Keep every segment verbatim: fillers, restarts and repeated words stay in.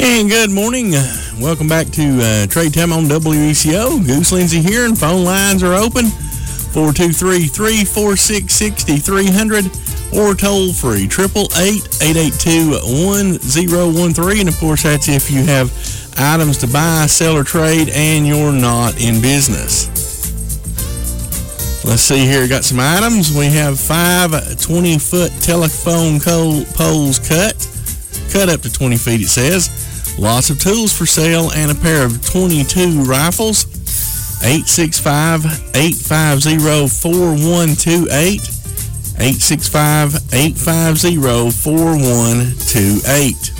And good morning. Welcome back to uh, Trade Time on W E C O. Goose Lindsay here, and phone lines are open. four two three, three four six, six three zero zero or toll free, eight eight eight, eight eight two, one zero one three. And of course, that's if you have items to buy, sell, or trade and you're not in business. Let's see here. Got some items. We have five twenty-foot telephone poles cut. Cut up to twenty feet, it says. Lots of tools for sale and a pair of twenty-two rifles. eight six five, eight five zero, four one two eight. eight six five, eight five zero, four one two eight.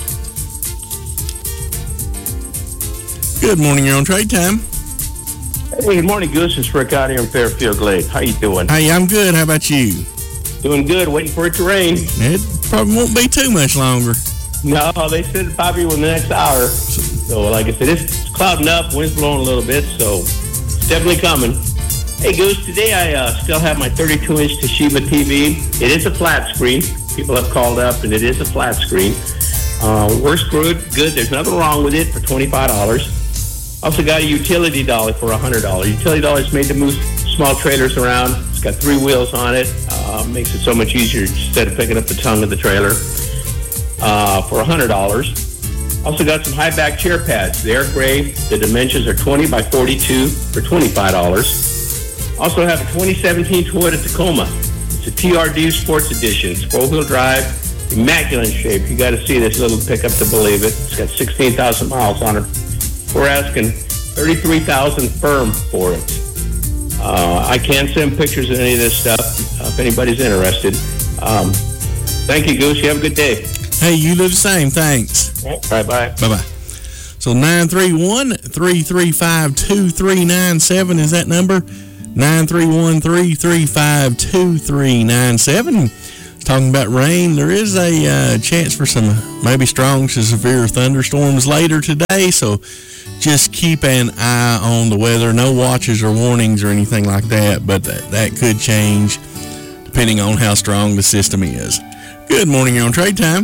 Good morning. You're on Trade Time. Hey, good morning, Goose. It's Rick out here in Fairfield Lake. How you doing? Hey, I'm good. How about you? Doing good. Waiting for it to rain. It probably won't be too much longer. No, they said it probably within the next hour. So, like I said, it's clouding up, wind's blowing a little bit, so it's definitely coming. Hey, Goose, today I uh, still have my thirty-two inch Toshiba T V. It is a flat screen. People have called up, and it is a flat screen. Uh, works good. Good. There's nothing wrong with it for twenty-five dollars. Also got a utility dolly for one hundred dollars. Utility dolly is made to move small trailers around. It's got three wheels on it. Uh, makes it so much easier instead of picking up the tongue of the trailer. Uh, for one hundred dollars. Also got some high back chair pads. They're gray. The dimensions are twenty by forty-two for twenty-five dollars. Also have a twenty seventeen Toyota Tacoma. It's a T R D Sports Edition. It's four-wheel drive, immaculate shape. You got to see this little pickup to believe it. It's got sixteen thousand miles on it. We're asking thirty-three thousand dollars firm for it. Uh, I can send pictures of any of this stuff uh, if anybody's interested. Um, thank you, Goose. You have a good day. Hey, you do the same. Thanks. All right, bye. Bye-bye. So nine three one, three three five, two three nine seven is that number. nine three one, three three five, two three nine seven. Talking about rain, there is a uh, chance for some maybe strong to severe thunderstorms later today, so just keep an eye on the weather. No watches or warnings or anything like that, but that, that could change depending on how strong the system is. Good morning. You're on Trade Time.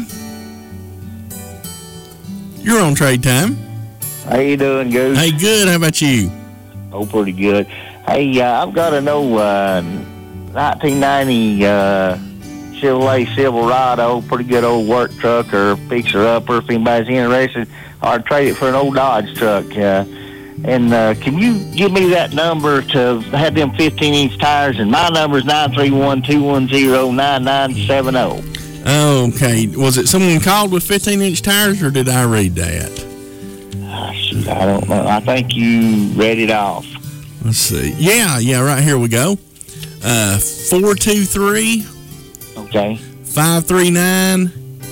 You're on Trade Time. How you doing, Goose? Hey, good. How about you? Oh, pretty good. Hey, uh, I've got an old uh, nineteen ninety uh, Chevrolet Silverado, pretty good old work truck or fixer-upper if anybody's interested. I'd trade it for an old Dodge truck. Uh, and uh, can you give me that number to have them fifteen inch tires? And my number is nine three one, two one zero, nine nine seven zero. Okay. Was it someone called with fifteen inch tires, or did I read that? Uh, shoot, I don't know. I think you read it off. Let's see. Yeah, yeah, right here we go. Uh, four two three, okay, five three nine,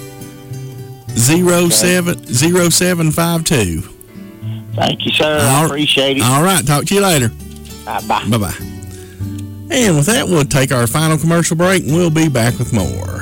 zero seven, zero seven five two. Thank you, sir. All, I appreciate it. All right. Talk to you later. Right, bye. Bye-bye. And with that, we'll take our final commercial break, and we'll be back with more.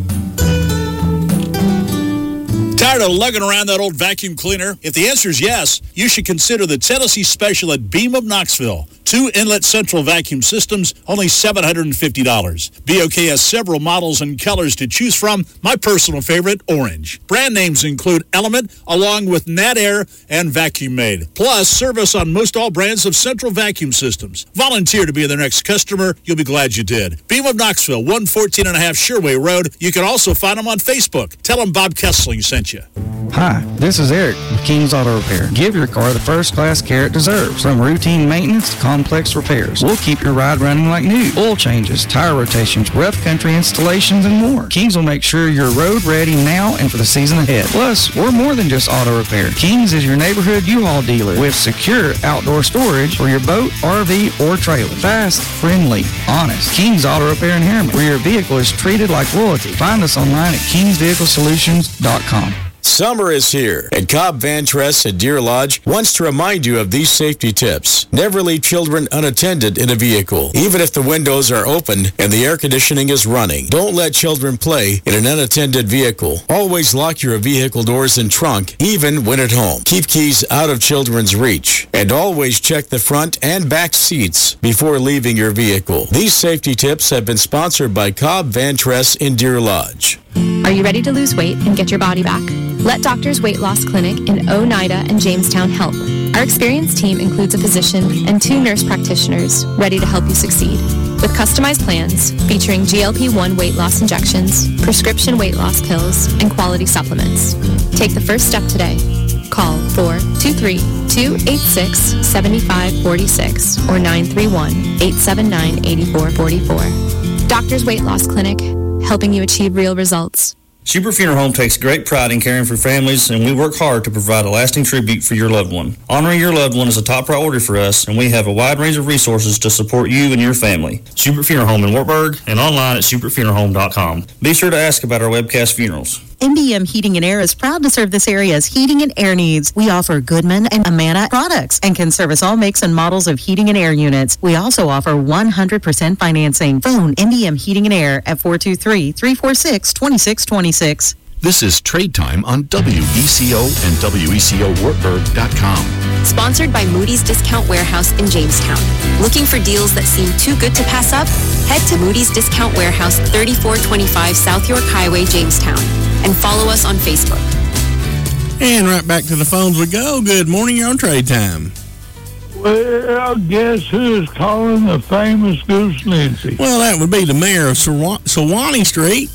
Tired of lugging around that old vacuum cleaner? If the answer is yes, you should consider the Tennessee special at Beam of Knoxville. Two inlet central vacuum systems, only seven hundred fifty dollars. B O K has several models and colors to choose from. My personal favorite, orange. Brand names include Element, along with Nat Air and Vacuum Made. Plus, service on most all brands of central vacuum systems. Volunteer to be their next customer. You'll be glad you did. Beam of Knoxville, one fourteen and a half Sherway Road. You can also find them on Facebook. Tell them Bob Kessling sent you. Hi, this is Eric with King's Auto Repair. Give your car the first-class care it deserves. From routine maintenance to complex repairs, we'll keep your ride running like new. Oil changes, tire rotations, rough country installations, and more. King's will make sure you're road ready now and for the season ahead. Plus, we're more than just auto repair. King's is your neighborhood U-Haul dealer with secure outdoor storage for your boat, R V, or trailer. Fast, friendly, honest. King's Auto Repair in Harriman, where your vehicle is treated like royalty. Find us online at kings vehicle solutions dot com. Summer is here, and Cobb Van Tress at Deer Lodge wants to remind you of these safety tips. Never leave children unattended in a vehicle, even if the windows are open and the air conditioning is running. Don't let children play in an unattended vehicle. Always lock your vehicle doors and trunk, even when at home. Keep keys out of children's reach, and always check the front and back seats before leaving your vehicle. These safety tips have been sponsored by Cobb Van Tress in Deer Lodge. Are you ready to lose weight and get your body back? Let Doctors Weight Loss Clinic in Oneida and Jamestown help. Our experienced team includes a physician and two nurse practitioners ready to help you succeed. With customized plans featuring G L P one weight loss injections, prescription weight loss pills, and quality supplements. Take the first step today. Call four two three, two eight six, seven five four six or nine three one, eight seven nine, eight four four four. Doctors Weight Loss Clinic, helping you achieve real results. Schubert Funeral Home takes great pride in caring for families, and we work hard to provide a lasting tribute for your loved one. Honoring your loved one is a top priority for us, and we have a wide range of resources to support you and your family. Schubert Funeral Home in Wartburg and online at schubert funeral home dot com. Be sure to ask about our webcast funerals. M B M Heating and Air is proud to serve this area's heating and air needs. We offer Goodman and Amana products and can service all makes and models of heating and air units. We also offer one hundred percent financing. Phone M B M Heating and Air at four two three, three four six, two six two six. This is Trade Time on W E C O and W E C O Wartburg dot com. Sponsored by Moody's Discount Warehouse in Jamestown. Looking for deals that seem too good to pass up? Head to Moody's Discount Warehouse, thirty-four twenty-five South York Highway, Jamestown, and follow us on Facebook. And right back to the phones we go. Good morning, you're on Trade Time. Well, guess who's calling the famous Goose Lindsay? Well, that would be the mayor of Sewanee Street.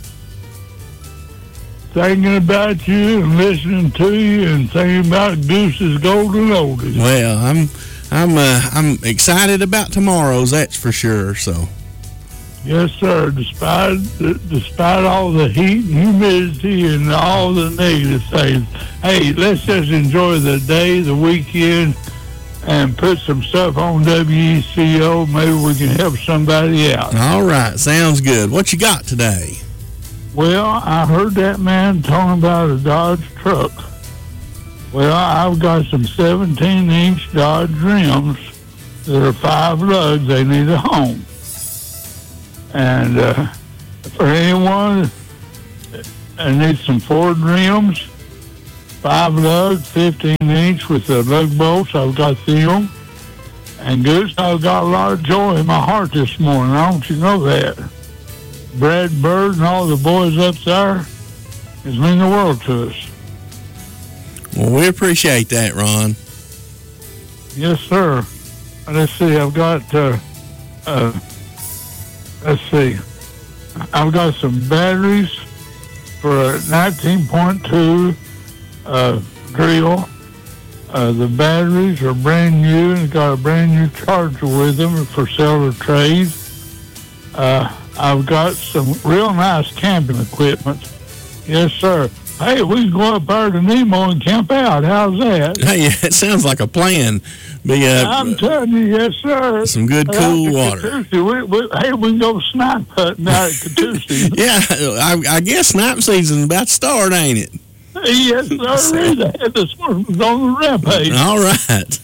Thinking about you and listening to you and thinking about Goose's golden oldies. Well, I'm, I'm, uh, I'm excited about tomorrow's. That's for sure. So. Yes, sir. Despite despite all the heat and humidity and all the negative things, hey, let's just enjoy the day, the weekend, and put some stuff on W E C O. Maybe we can help somebody out. All right, sounds good. What you got today? Well, I heard that man talking about a Dodge truck. Well, I've got some seventeen-inch Dodge rims that are five lugs. They need a home. And uh, for anyone that needs some Ford rims, five lug, fifteen inch with the lug bolts, I've got them. And Goose, I've got a lot of joy in my heart this morning. I want you to know that. Brad Bird and all the boys up there, it's mean the world to us. Well, we appreciate that, Ron. Yes, sir. Let's see, I've got, uh, uh, let's see, I've got some batteries for a nineteen point two uh, drill. Uh, the batteries are brand new and got a brand new charger with them for sale or trade. Uh, I've got some real nice camping equipment. Yes, sir. Hey, we can go up there to Nemo and camp out. How's that? Hey, it sounds like a plan. Be, uh, I'm telling you, yes, sir. Some good, cool water. We, we, hey, we can go snipe hunting out at Catoosie. Yeah, I, I guess snipe season's about to start, ain't it? Yes, sir. They had the swimmers on the rampage. All right.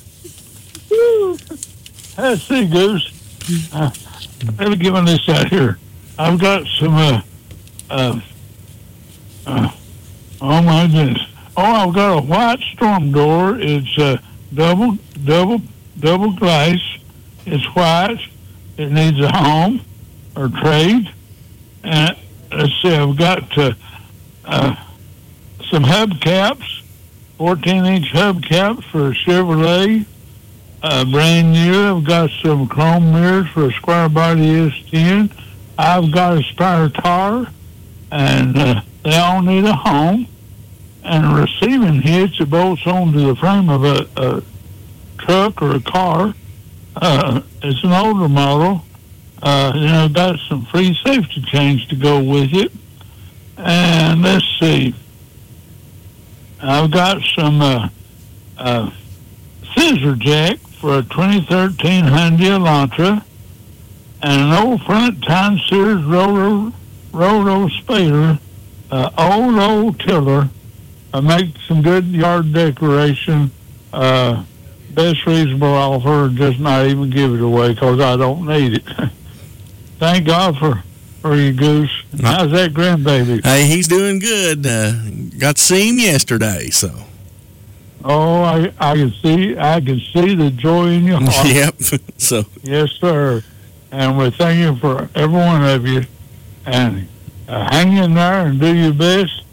Let's see, Goose. Uh, let me give me this out here. I've got some, uh, uh, uh, oh my goodness. Oh, I've got a white storm door. It's uh, double, double, double glass. It's white. It needs a home or trade. And let's see, I've got uh, uh, some hubcaps, fourteen-inch hubcaps for a Chevrolet. Uh, brand new. I've got some chrome mirrors for a square body S ten. I've got a spare tire, and uh, they all need a home. And a receiving hitch that bolts onto the frame of a, a truck or a car. Uh, it's an older model. Uh, you know, got some free safety chains to go with it. And let's see. I've got some uh, uh, scissor jack for a twenty thirteen Hyundai Elantra and an old front time series roller, roller spader, uh, old, old tiller. I make some good yard decoration. Uh, best reasonable offer, just not even give it away because I don't need it. Thank God for, for you, Goose. How's that grandbaby? Hey, he's doing good. Uh, got to see him yesterday, so. Oh, I I can see I can see the joy in your heart. Yep. So. Yes, sir. And we're thanking for every one of you. And uh, hang in there and do your best.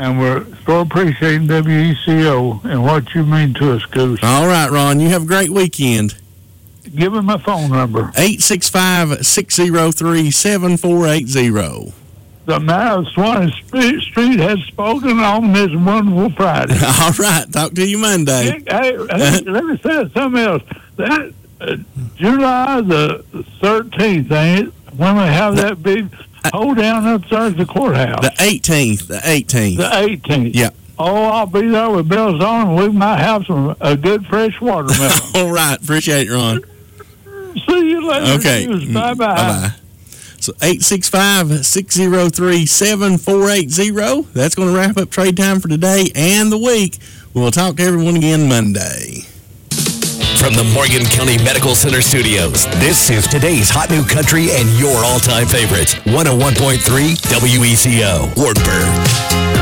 and we're so appreciating W E C O and what you mean to us, Goose. All right, Ron. You have a great weekend. Give me my phone number. eight six five, six oh three, seven four eight zero. The mayor of Swanee Street has spoken on this wonderful Friday. All right. Talk to you Monday. Hey, hey, let me say something else. That uh, July the thirteenth, ain't it? When we have that big hold down upstairs at the courthouse. The eighteenth. The eighteenth. The eighteenth. Yeah. Oh, I'll be there with bells on, and we might have some a good fresh watermelon. All right. Appreciate it, Ron. See you later. Okay. Bye-bye. Bye-bye. So eight six five, six oh three, seven four eight zero. That's going to wrap up Trade Time for today and the week. We'll talk to everyone again Monday. From the Morgan County Medical Center Studios, this is today's Hot New Country and your all-time favorite, one oh one point three W E C O, Wartburg.